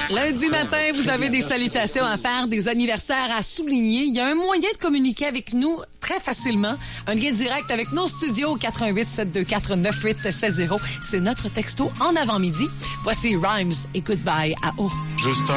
Lundi matin, vous avez des salutations à faire, des anniversaires à souligner. Il y a un moyen de communiquer avec nous très facilement. Un lien direct avec nos studios 88 724 9870. C'est notre texto en avant-midi. Voici Rhymes et Goodbye à O. Juste